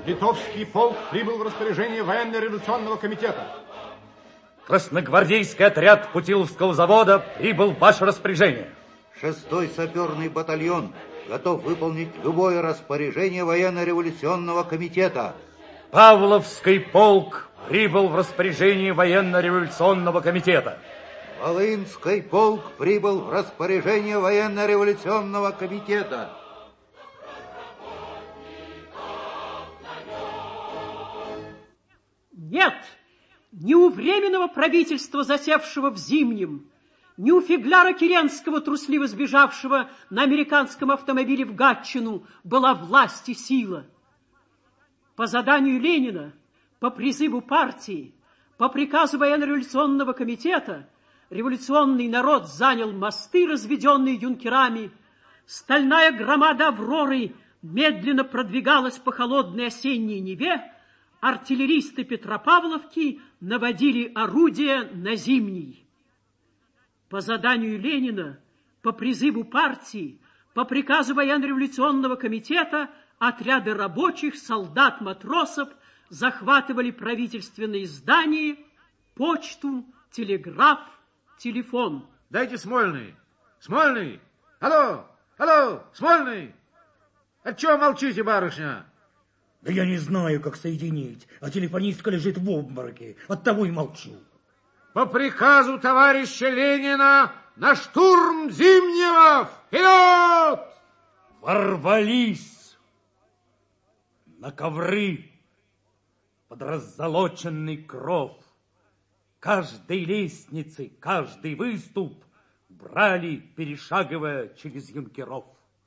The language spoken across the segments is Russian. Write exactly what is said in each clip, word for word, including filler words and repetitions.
Литовский полк прибыл в распоряжение военно-революционного комитета. Красногвардейский отряд Путиловского завода прибыл в ваше распоряжение. Шестой саперный батальон готов выполнить любое распоряжение военно-революционного комитета. Павловский полк прибыл в распоряжение военно-революционного комитета. Волынский полк прибыл в распоряжение военно-революционного комитета. Нет, ни у Временного правительства, засевшего в Зимнем, ни у Фигляра Керенского, трусливо сбежавшего на американском автомобиле в Гатчину, была власть и сила. По заданию Ленина, по призыву партии, по приказу военно-революционного комитета революционный народ занял мосты, разведенные юнкерами. Стальная громада Авроры медленно продвигалась по холодной осенней Неве. Артиллеристы Петропавловки наводили орудия на Зимний. По заданию Ленина, по призыву партии, по приказу военно-революционного комитета отряды рабочих, солдат, матросов захватывали правительственные здания, почту, телеграф, телефон. Дайте Смольный. Смольный! Алло! Алло! Смольный! Отчего молчите, барышня? Да я не знаю, как соединить, а телефонистка лежит в обмороке, оттого и молчу. По приказу товарища Ленина на штурм Зимнего! Вперед! Ворвались на ковры под раззолоченный кров. Каждой лестницы, каждый выступ брали, перешагивая через юнкеров.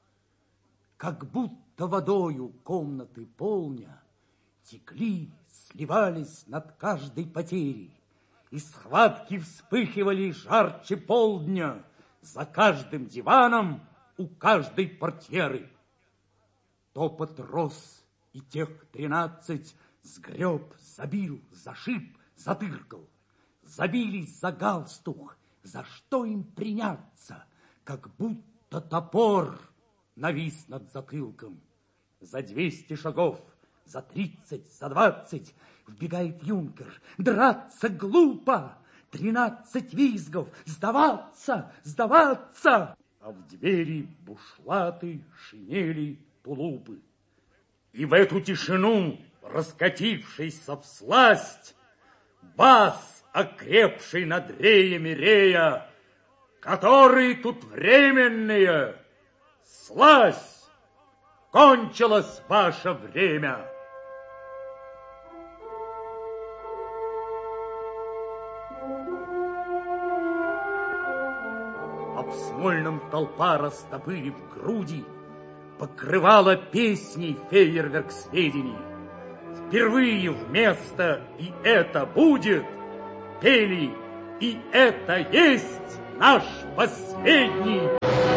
Как будто водою комнаты полня текли, сливались над каждой потерей, и схватки вспыхивали жарче полдня за каждым диваном у каждой портьеры. Топот рос, и тех тринадцать сгреб, забил, зашиб, затыркал. Забились за галстук, за что им приняться, как будто топор навис над затылком. За двести шагов, за тридцать, за двадцать вбегает юнкер. Драться глупо, тринадцать визгов, сдаваться, сдаваться. А в двери бушлаты, шинели, тулупы. И в эту тишину, раскатившийся всласть, бас, окрепший над реями рея, которые тут временные, слазь, кончилось ваше время. А в Смольном толпа, растопырив груди, покрывала песней фейерверк сведений. Впервые вместо «и это будет» пели «и это есть наш последний».